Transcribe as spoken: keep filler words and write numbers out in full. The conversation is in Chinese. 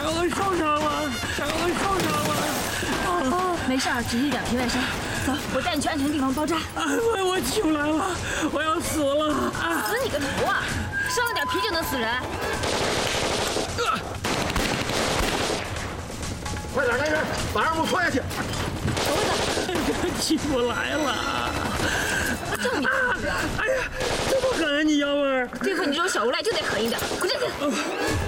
我受伤了，我受伤了。啊， 没事儿，只是一点皮外伤。走，我带你去安全地方包扎。 啊，我我起不来了，我要死了！啊， 死你个头啊！伤了点皮就能死人？ 啊、 快点，来人，把二木拖下去！ 小伙子，起不来了。 这么你啊！哎呀，这么狠啊你，幺妹儿！ 对付你这种小无赖就得狠一点，滚下去！